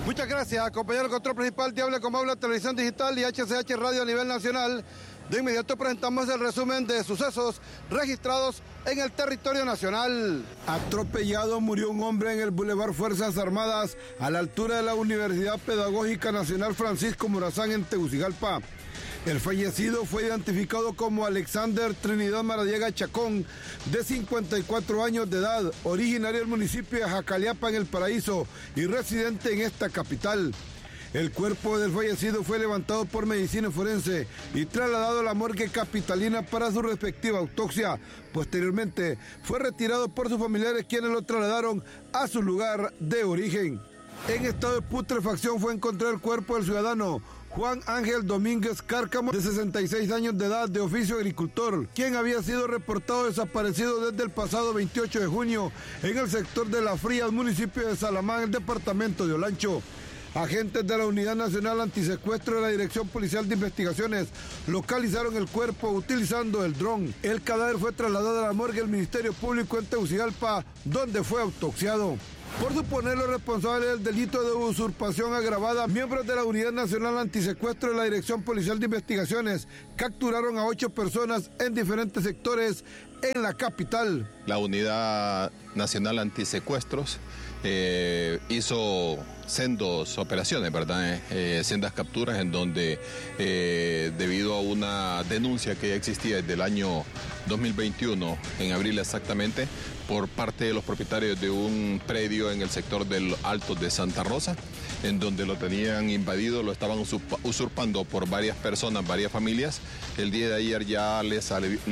Muchas gracias, compañero del control principal de Habla como Habla Televisión Digital y HCH Radio a nivel nacional. De inmediato presentamos el resumen de sucesos registrados en el territorio nacional. Atropellado murió un hombre en el Boulevard Fuerzas Armadas a la altura de la Universidad Pedagógica Nacional Francisco Morazán en Tegucigalpa. El fallecido fue identificado como Alexander Trinidad Maradiaga Chacón, de 54 años de edad, originario del municipio de Jacaliapa en El Paraíso y residente en esta capital. El cuerpo del fallecido fue levantado por medicina forense y trasladado a la morgue capitalina para su respectiva autopsia. Posteriormente fue retirado por sus familiares, quienes lo trasladaron a su lugar de origen. En estado de putrefacción fue encontrado el cuerpo del ciudadano Juan Ángel Domínguez Cárcamo, de 66 años de edad, de oficio agricultor, quien había sido reportado desaparecido desde el pasado 28 de junio en el sector de Las Frías, municipio de Salamán, el departamento de Olancho. Agentes de la Unidad Nacional Antisecuestro de la Dirección Policial de Investigaciones localizaron el cuerpo utilizando el dron. El cadáver fue trasladado a la morgue del Ministerio Público en Tegucigalpa, donde fue autopsiado. Por suponerlo responsable del delito de usurpación agravada, miembros de la Unidad Nacional Antisecuestro de la Dirección Policial de Investigaciones capturaron a 8 personas en diferentes sectores en la capital. La Unidad Nacional Antisecuestros hizo sendas operaciones, ¿verdad? Sendas capturas en donde, debido a una denuncia que ya existía desde el año 2021, en abril exactamente, por parte de los propietarios de un predio en el sector del Alto de Santa Rosa, en donde lo tenían invadido, lo estaban usurpando por varias personas, varias familias. El día de ayer ya les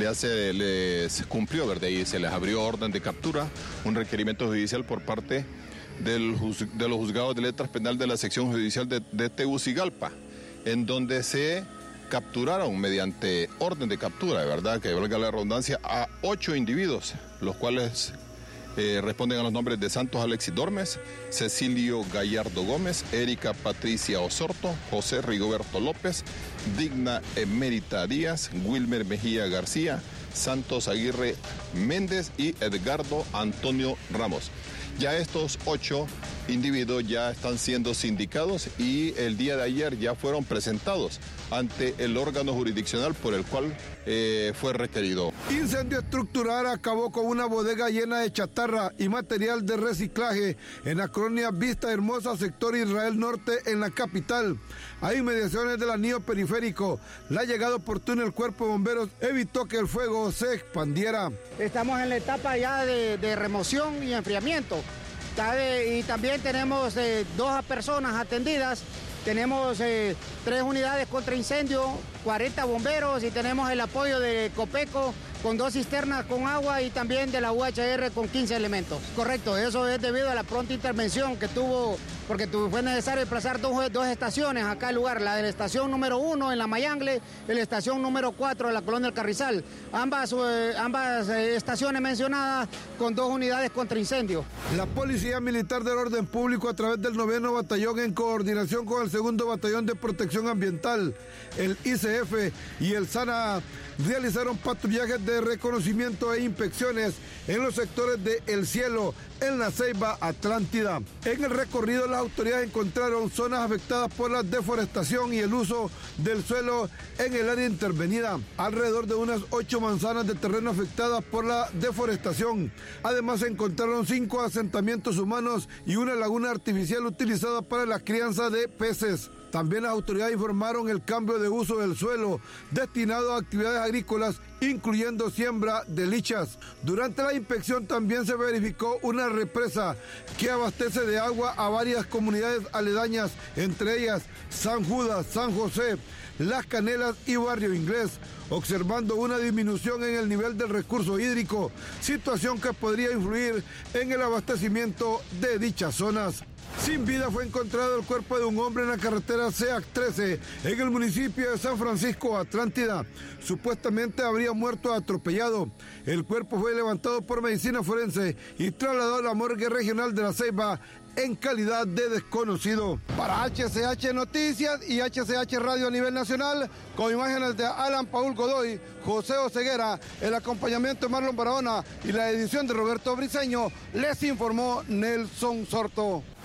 cumplió, ¿verdad? Y se les abrió orden de captura, un requerimiento judicial por parte de los juzgados de letras penal de la sección judicial de Tegucigalpa, en donde se capturaron mediante orden de captura, de verdad, que valga la redundancia, a 8 individuos, los cuales responden a los nombres de Santos Alexis Dormes, Cecilio Gallardo Gómez, Erika Patricia Osorto, José Rigoberto López, Digna Emérita Díaz, Wilmer Mejía García, Santos Aguirre Méndez y Edgardo Antonio Ramos. Ya estos 8 individuos ya están siendo sindicados y el día de ayer ya fueron presentados ante el órgano jurisdiccional por el cual fue requerido. Incendio estructural acabó con una bodega llena de chatarra y material de reciclaje en la colonia Vista Hermosa, sector Israel Norte, en la capital. A inmediaciones del anillo periférico, la llegada oportuna del cuerpo de bomberos evitó que el fuego se expandiera. Estamos en la etapa ya de remoción y enfriamiento. Y también tenemos 2 personas atendidas. Tenemos 3 unidades contra incendio, 40 bomberos y tenemos el apoyo de Copeco con 2 cisternas con agua y también de la UHR con 15 elementos. Correcto, eso es debido a la pronta intervención que tuvo, porque fue necesario desplazar dos estaciones acá al lugar, la de la estación número 1 en la Mayangle y la estación número 4 en la colonia del Carrizal. Ambas estaciones mencionadas con 2 unidades contra incendio. La Policía Militar del Orden Público, a través del 9º Batallón, en coordinación con el 2º Batallón de Protección Ambiental, el ICF y el SANA, realizaron patrullajes de reconocimiento e inspecciones en los sectores de El Cielo, en la Ceiba Atlántida. En el recorrido, las autoridades encontraron zonas afectadas por la deforestación y el uso del suelo en el área intervenida, alrededor de unas 8 manzanas de terreno afectadas por la deforestación. Además, se encontraron 5 asentamientos humanos y una laguna artificial utilizada para la crianza de peces. También las autoridades informaron el cambio de uso del suelo destinado a actividades agrícolas, incluyendo siembra de lichas. Durante la inspección también se verificó una represa que abastece de agua a varias comunidades aledañas, entre ellas San Judas, San José, Las Canelas y Barrio Inglés, observando una disminución en el nivel del recurso hídrico, situación que podría influir en el abastecimiento de dichas zonas. Sin vida fue encontrado el cuerpo de un hombre en la carretera SEAC 13 en el municipio de San Francisco Atlántida. Supuestamente habría muerto atropellado. El cuerpo fue levantado por medicina forense y trasladado a la morgue regional de La Ceiba en calidad de desconocido. Para HCH Noticias y HCH Radio a nivel nacional, con imágenes de Alan Paul Godoy, José Oseguera, el acompañamiento de Marlon Barahona y la edición de Roberto Briceño, les informó Nelson Sorto.